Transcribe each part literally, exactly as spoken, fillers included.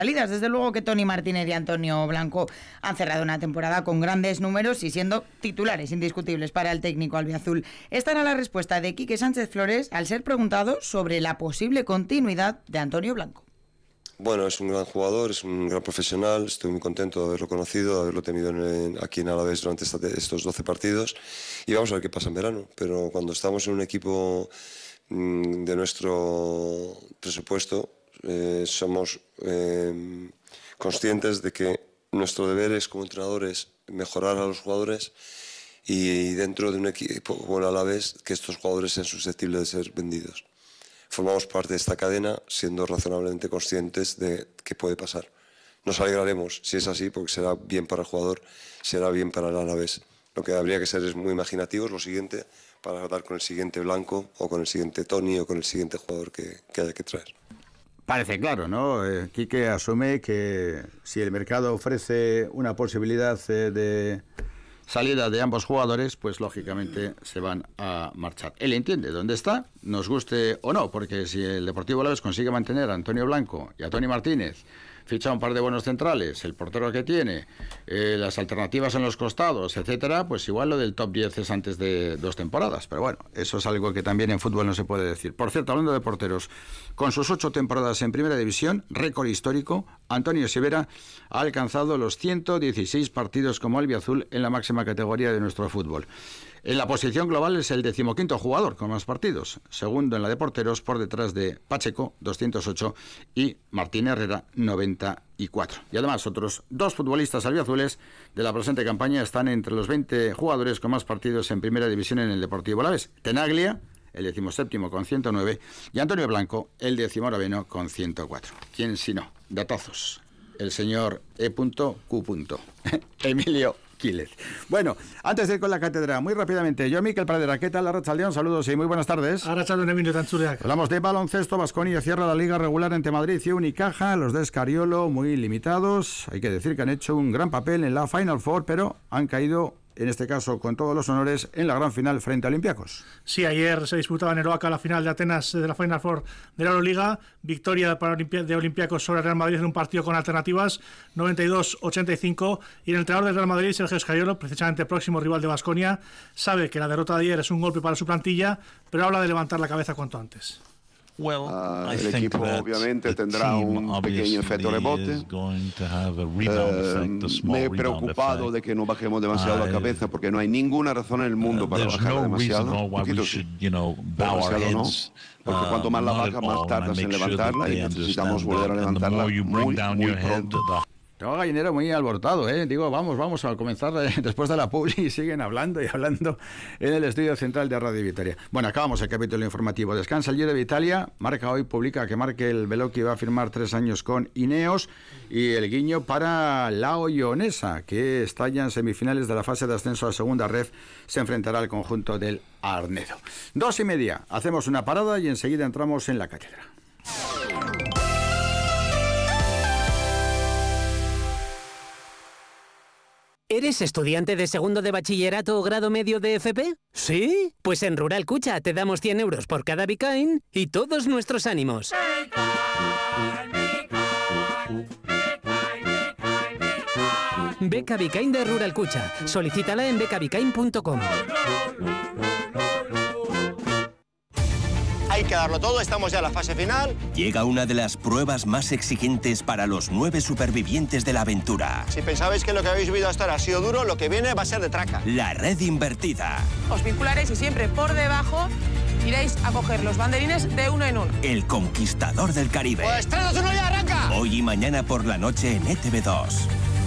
salidas. Desde luego que Toni Martínez y Antonio Blanco han cerrado una temporada con grandes números y siendo titulares indiscutibles para el técnico albiazul. Esta era la respuesta de Quique Sánchez Flores al ser preguntado sobre la posible continuidad de Antonio Blanco. Bueno, es un gran jugador, es un gran profesional, estoy muy contento de haberlo conocido, de haberlo tenido en, aquí en Alavés durante esta, estos doce partidos y vamos a ver qué pasa en verano, pero cuando estamos en un equipo mmm, de nuestro presupuesto eh, somos eh, conscientes de que nuestro deber es como entrenadores mejorar a los jugadores y dentro de un equipo como el Alavés que estos jugadores sean susceptibles de ser vendidos. Formamos parte de esta cadena siendo razonablemente conscientes de qué puede pasar. Nos alegraremos, si es así, porque será bien para el jugador, será bien para el Alavés. Lo que habría que ser es muy imaginativos, lo siguiente, para dar con el siguiente Blanco, o con el siguiente Toni, o con el siguiente jugador que, que haya que traer. Parece claro, ¿no? Eh, Quique asume que si el mercado ofrece una posibilidad eh, de salida de ambos jugadores, pues lógicamente se van a marchar. Él entiende dónde está, nos guste o no, porque si el Deportivo Alavés consigue mantener a Antonio Blanco y a Toni Martínez, ficha un par de buenos centrales, el portero que tiene, eh, las alternativas en los costados, etcétera, pues igual lo del top diez es antes de dos temporadas. Pero bueno, eso es algo que también en fútbol no se puede decir. Por cierto, hablando de porteros, con sus ocho temporadas en Primera División, récord histórico, Antonio Sivera ha alcanzado los ciento dieciséis partidos como albiazul en la máxima categoría de nuestro fútbol. En la posición global es el decimoquinto jugador con más partidos, segundo en la de porteros por detrás de Pacheco, doscientos ocho, y Martín Herrera, noventa y cuatro. Y además otros dos futbolistas albiazules de la presente campaña están entre los veinte jugadores con más partidos en Primera División en el Deportivo Alavés. Tenaglia, el decimoséptimo con ciento nueve, y Antonio Blanco, el decimonoveno con ciento cuatro. ¿Quién si no? Datazos. El señor E. Q. Emilio Quílez. Bueno, antes de ir con la cátedra, muy rápidamente, yo, Miquel Pradera, ¿qué tal? Arratsaldeon, saludos y muy buenas tardes. Arratsaldeon, Emilio Tantzureak. Hablamos de baloncesto. Baskonia cierra la liga regular entre Madrid y Unicaja. Los de Escariolo muy limitados. Hay que decir que han hecho un gran papel en la Final Four, pero han caído, en este caso con todos los honores, en la gran final frente a Olympiacos. Sí, ayer se disputaba en Eroaca la final de Atenas de la Final Four de la Euroliga. Victoria para Olimpia, de Olympiacos sobre el Real Madrid en un partido con alternativas, noventa y dos a ochenta y cinco. Y el entrenador del Real Madrid, Sergio Escariolo, precisamente próximo rival de Baskonia, sabe que la derrota de ayer es un golpe para su plantilla, pero habla de levantar la cabeza cuanto antes. Uh, el equipo obviamente tendrá un pequeño efecto rebote. Uh, me he preocupado de que no bajemos demasiado la cabeza porque no hay ninguna razón en el mundo para bajar demasiado. Poquito sí, demasiado no. Porque cuanto más la baja, más tardas en levantarla y necesitamos volver a levantarla muy, muy pronto. Tengo gallinero muy alborotado, ¿eh? Digo, vamos, vamos a comenzar después de la publi y siguen hablando y hablando en el estudio central de Radio Vitoria. Bueno, acabamos el capítulo informativo. Descansa el Giro de Italia. Marca hoy publica que Markel Velocchi va a firmar tres años con Ineos y el guiño para la Oyonesa, que está ya en semifinales de la fase de ascenso a segunda red. Se enfrentará al conjunto del Arnedo. Dos y media. Hacemos una parada y enseguida entramos en la cátedra. ¿Eres estudiante de segundo de bachillerato o grado medio de F P? ¿Sí? Pues en Rural Cucha te damos cien euros por cada Bicain y todos nuestros ánimos. Beca Bicain de Rural Cucha. Solicítala en beca bicain punto com. Hay que darlo todo, estamos ya en la fase final. Llega una de las pruebas más exigentes para los nueve supervivientes de la aventura. Si pensabais que lo que habéis vivido hasta ahora ha sido duro, lo que viene va a ser de traca. La red invertida. Os vincularéis y siempre por debajo iréis a coger los banderines de uno en uno. El conquistador del Caribe. Pues tres, dos, uno, ya arranca. Hoy y mañana por la noche en E T V dos.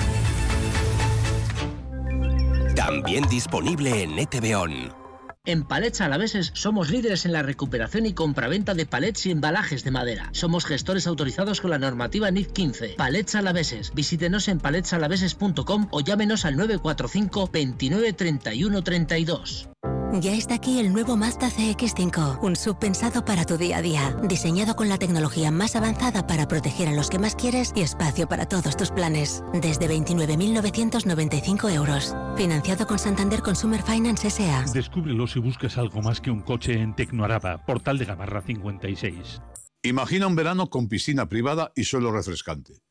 También disponible en E T V On. En Palets Alaveses somos líderes en la recuperación y compraventa de palets y embalajes de madera. Somos gestores autorizados con la normativa N I C quince. Palets Alaveses. Visítenos en palets alaveses punto com o llámenos al nueve cuatro cinco, veintinueve, treinta y uno, treinta y dos. Ya está aquí el nuevo Mazda C X cinco, un sub pensado para tu día a día, diseñado con la tecnología más avanzada para proteger a los que más quieres y espacio para todos tus planes. Desde veintinueve mil novecientos noventa y cinco euros. Financiado con Santander Consumer Finance S A. Descúbrelo si buscas algo más que un coche en Tecnoaraba, Portal de Gamarra cincuenta y seis. Imagina un verano con piscina privada y suelo refrescante.